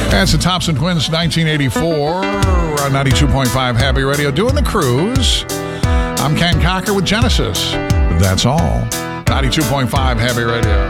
That's the Thompson Twins, 1984, on 92.5 Happy Radio, doing the cruise. I'm Ken Cocker with Genesis. That's all. 92.5 Happy Radio.